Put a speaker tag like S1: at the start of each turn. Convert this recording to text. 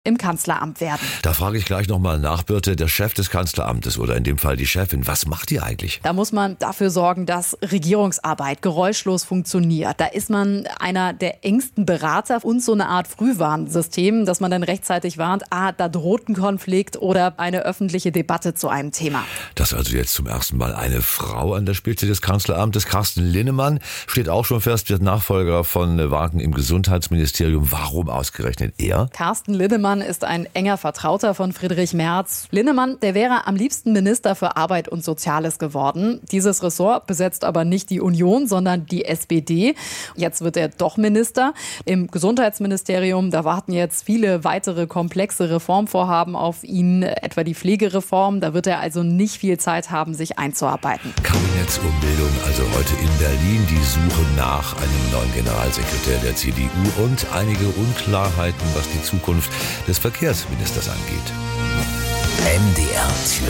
S1: im Kanzleramt werden.
S2: Da frage ich gleich nochmal nach, Birte, der Chef des Kanzleramtes oder in dem Fall die Chefin, was macht die eigentlich?
S1: Da muss man dafür sorgen, dass Regierungsarbeit geräuschlos funktioniert. Da ist man einer der engsten Berater und so eine Art Frühwarnsystem, dass man dann rechtzeitig warnt, da droht ein Konflikt oder eine öffentliche Debatte zu einem Thema.
S2: Dass also jetzt zum ersten Mal eine Frau an der Spitze des Kanzleramtes, Carsten Linnemann, steht auch schon fest, wird Nachfolger von Wagen im Gesundheitsministerium. Warum ausgerechnet er?
S1: Carsten Linnemann ist ein enger Vertrauter von Friedrich Merz. Linnemann, der wäre am liebsten Minister für Arbeit und Soziales geworden. Dieses Ressort besetzt aber nicht die Union, sondern die SPD. Jetzt wird er doch Minister. Im Gesundheitsministerium, da warten jetzt viele weitere komplexe Reformvorhaben auf ihn, etwa die Pflegereform. Da wird er also nicht viel Zeit haben, sich einzuarbeiten.
S2: Kabinettsumbildung also heute in Berlin. Die Suche nach einem neuen Generalsekretär der CDU und einige Unklarheiten, was die Zukunft des Verkehrsministers angeht.
S3: MDR Thüringen.